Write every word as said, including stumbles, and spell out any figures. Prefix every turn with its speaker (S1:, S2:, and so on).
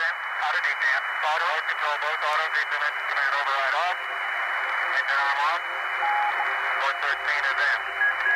S1: in. Auto detent. Auto. Control both auto detent. Command override off. Engine arm on. four thirteen is in.